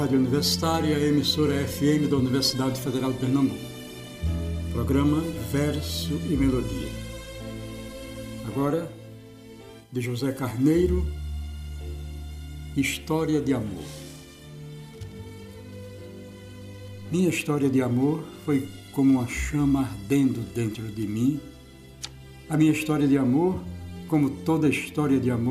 Rádio Universitária, emissora FM da Universidade Federal de Pernambuco. Programa Verso e Melodia. Agora, de José Carneiro, História de Amor. Minha história de amor foi como uma chama ardendo dentro de mim. A minha história de amor, como toda história de amor,